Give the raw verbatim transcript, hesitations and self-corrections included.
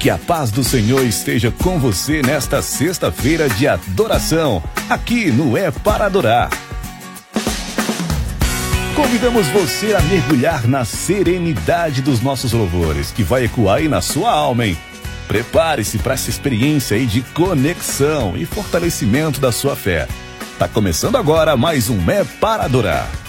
Que a paz do Senhor esteja com você nesta sexta-feira de adoração, aqui no É Para Adorar. Convidamos você a mergulhar na serenidade dos nossos louvores, que vai ecoar aí na sua alma, hein? Prepare-se para essa experiência aí de conexão e fortalecimento da sua fé. Tá começando agora mais um É Para Adorar.